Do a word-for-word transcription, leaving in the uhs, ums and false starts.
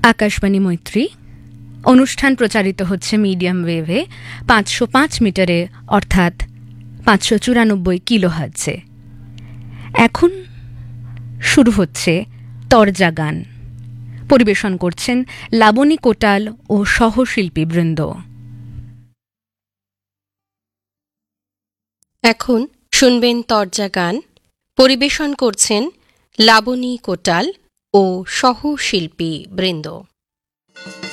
আকাশবাণী মৈত্রী। অনুষ্ঠান প্রচারিত হচ্ছে মিডিয়াম ওয়েভে পাঁচশো পাঁচ মিটারে অর্থাৎ পাঁচশো চুরানব্বই কিলোহার্টজে। এখন শুরু হচ্ছে তরজা গান। পরিবেশন করছেন লাবণী কোটাল ও সহশিল্পীবৃন্দ। এখন শুনবেন তরজা গান। পরিবেশন করছেন লাবণী কোটাল ও সহশিল্পী বৃন্দ।